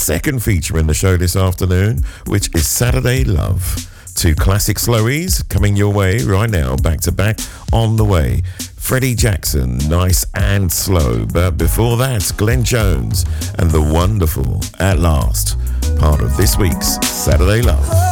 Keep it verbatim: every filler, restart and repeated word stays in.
second feature in the show this afternoon, which is Saturday Love. Two classic slowies coming your way right now, back to back, on the way. Freddie Jackson, Nice and Slow. But before that, Glenn Jones and the wonderful At Last, part of this week's Saturday Love.